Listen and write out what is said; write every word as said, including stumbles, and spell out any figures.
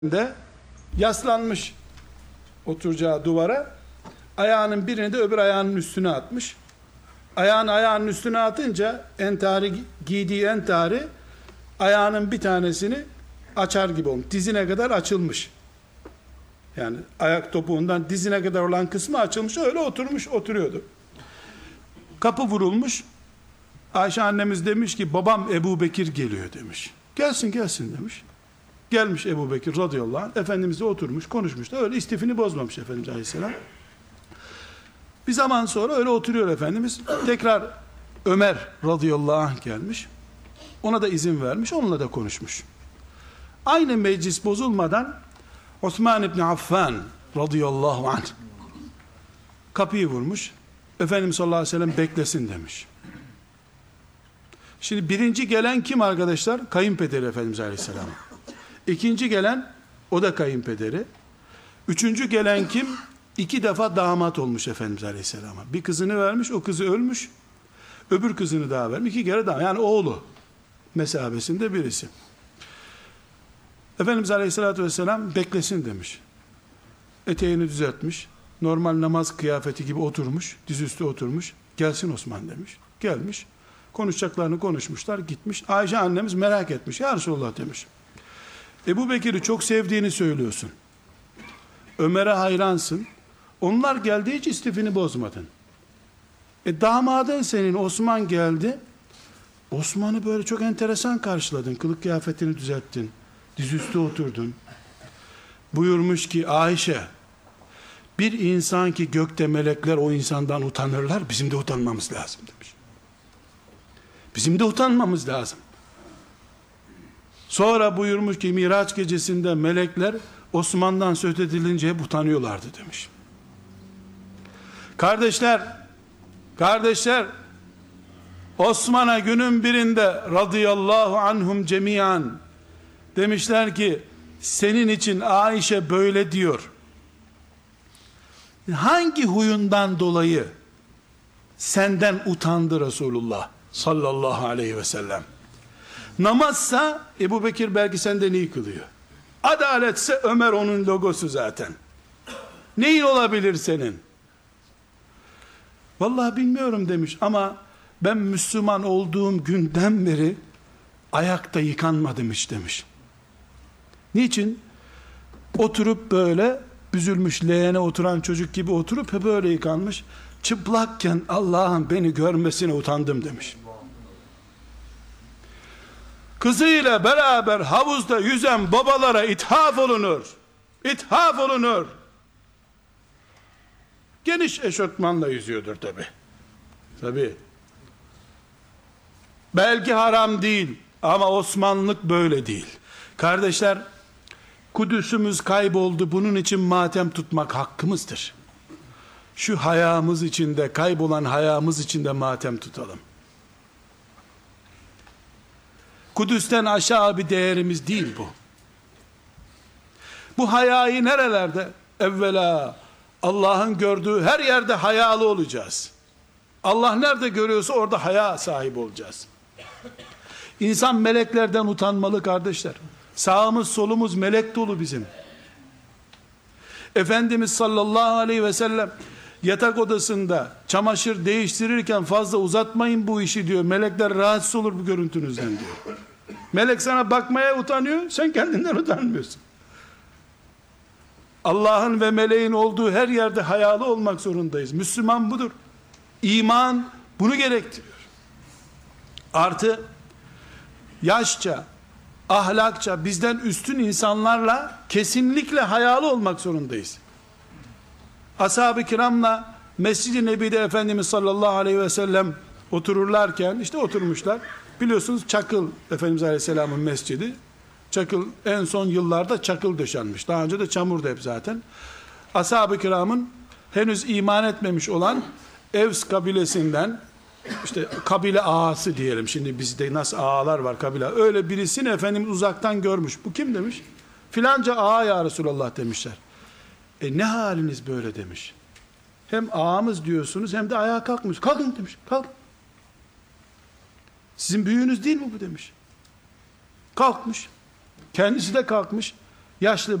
de yaslanmış oturacağı duvara, ayağının birini de öbür ayağının üstüne atmış. Ayağını ayağının üstüne atınca entari, giydiği entari ayağının bir tanesini açar gibi olmuş. Dizine kadar açılmış. Yani ayak topuğundan dizine kadar olan kısmı açılmış. Öyle oturmuş oturuyordu. Kapı vurulmuş. Ayşe annemiz demiş ki babam Ebu Bekir geliyor demiş. Gelsin gelsin demiş. Gelmiş Ebu Bekir radıyallahu anh. Efendimiz de oturmuş konuşmuş da öyle istifini bozmamış Efendimiz aleyhisselam. Bir zaman sonra öyle oturuyor Efendimiz. Tekrar Ömer radıyallahu anh gelmiş. Ona da izin vermiş. Onunla da konuşmuş. Aynı meclis bozulmadan Osman İbni Affan radıyallahu anh kapıyı vurmuş. Efendimiz sallallahu aleyhi ve sellem beklesin demiş. Şimdi birinci gelen kim arkadaşlar? Kayınpederi Efendimiz aleyhisselam. İkinci gelen o da kayınpederi. Üçüncü gelen kim? İki defa damat olmuş Efendimiz aleyhisselama. Bir kızını vermiş, o kızı ölmüş. Öbür kızını daha vermiş. İki kere daha. Yani oğlu mesabesinde birisi. Efendimiz aleyhissalatü vesselam beklesin demiş. Eteğini düzeltmiş. Normal namaz kıyafeti gibi oturmuş. Dizüstü oturmuş. Gelsin Osman demiş. Gelmiş. Konuşacaklarını konuşmuşlar. Gitmiş. Ayşe annemiz merak etmiş. Ya Resulallah demiş. Ebu Bekir'i çok sevdiğini söylüyorsun. Ömer'e hayransın. Onlar geldi hiç istifini bozmadın. E damadın senin Osman geldi. Osman'ı böyle çok enteresan karşıladın. Kılık kıyafetini düzelttin. Dizüstü oturdun. Buyurmuş ki Ayşe, bir insan ki gökte melekler o insandan utanırlar, bizim de utanmamız lazım demiş. Bizim de utanmamız lazım. Sonra buyurmuş ki Miraç gecesinde melekler Osman'dan söz edilince hep utanıyorlardı demiş. Kardeşler, kardeşler, Osman'a günün birinde radıyallahu anhum cemiyan demişler ki senin için Ayşe böyle diyor. Hangi huyundan dolayı senden utandı Resulullah sallallahu aleyhi ve sellem? Namazsa Ebu Bekir belki senden iyi kılıyor. Adaletse Ömer onun logosu zaten. Neyin olabilir senin? Vallahi bilmiyorum demiş ama ben Müslüman olduğum günden beri ayakta yıkanmadım hiç demiş. Niçin? Oturup böyle büzülmüş leğene oturan çocuk gibi oturup hep böyle yıkanmış. Çıplakken Allah'ın beni görmesine utandım demiş. Kızıyla beraber havuzda yüzen babalara ithaf olunur. İthaf olunur. Geniş eşortmanla yüzüyordur tabi. Tabi. Belki haram değil ama Osmanlık böyle değil. Kardeşler, Kudüs'ümüz kayboldu. Bunun için matem tutmak hakkımızdır. Şu hayamız içinde, kaybolan hayamız içinde matem tutalım. Kudüs'ten aşağı bir değerimiz değil bu. Bu hayayı nerelerde? Evvela Allah'ın gördüğü her yerde hayalı olacağız. Allah nerede görüyorsa orada haya sahibi olacağız. İnsan meleklerden utanmalı kardeşler. Sağımız solumuz melek dolu bizim. Efendimiz sallallahu aleyhi ve sellem yatak odasında çamaşır değiştirirken fazla uzatmayın bu işi diyor. Melekler rahatsız olur bu görüntünüzden diyor. Melek sana bakmaya utanıyor, sen kendinden utanmıyorsun. Allah'ın ve meleğin olduğu her yerde hayalı olmak zorundayız. Müslüman budur. İman bunu gerektiriyor. Artı yaşça, ahlakça bizden üstün insanlarla kesinlikle hayalı olmak zorundayız. Ashab-ı kiramla Mescid-i Nebi'de Efendimiz sallallahu aleyhi ve sellem otururlarken işte oturmuşlar. Biliyorsunuz Çakıl Efendimiz aleyhisselamın mescidi. Çakıl en son yıllarda çakıl döşenmiş. Daha önce de çamurdu hep zaten. Ashab-ı kiramın henüz iman etmemiş olan Evs kabilesinden işte kabile ağası diyelim. Şimdi bizde nasıl ağalar var kabile. Öyle birisini Efendimiz uzaktan görmüş. Bu kim demiş? Filanca ağa ya Resulallah demişler. E ne haliniz böyle demiş. Hem ağamız diyorsunuz hem de ayağa kalkmış. Kalkın demiş. Kalk. Sizin büyüğünüz değil mi bu demiş. Kalkmış. Kendisi de kalkmış. yaşlı